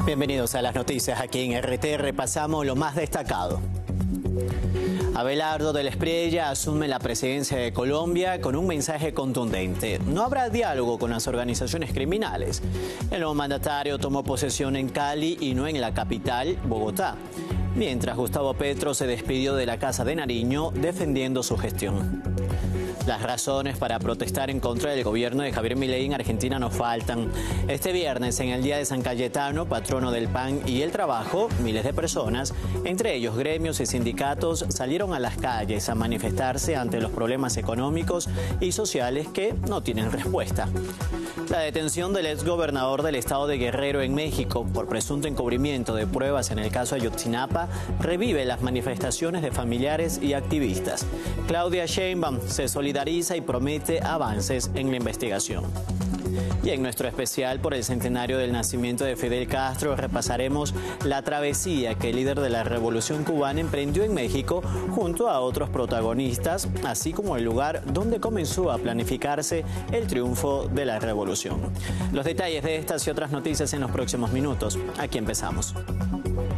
Bienvenidos a las noticias. Aquí en RT repasamos lo más destacado. Abelardo del Espriella asume la presidencia de Colombia con un mensaje contundente. No habrá diálogo con las organizaciones criminales. El nuevo mandatario tomó posesión en Cali y no en la capital, Bogotá. Mientras Gustavo Petro se despidió de la Casa de Nariño defendiendo su gestión. Las razones para protestar en contra del gobierno de Javier Milei en Argentina no faltan. Este viernes, en el Día de San Cayetano, patrono del pan y el trabajo, miles de personas, entre ellos gremios y sindicatos, salieron a las calles a manifestarse ante los problemas económicos y sociales que no tienen respuesta. La detención del exgobernador del estado de Guerrero en México por presunto encubrimiento de pruebas en el caso Ayotzinapa revive las manifestaciones de familiares y activistas. Claudia Sheinbaum se solidariza y promete avances en la investigación. Y en nuestro especial por el centenario del nacimiento de Fidel Castro repasaremos la travesía que el líder de la Revolución cubana emprendió en México junto a otros protagonistas, así como el lugar donde comenzó a planificarse el triunfo de la revolución. Los detalles de estas y otras noticias en los próximos minutos. Aquí empezamos.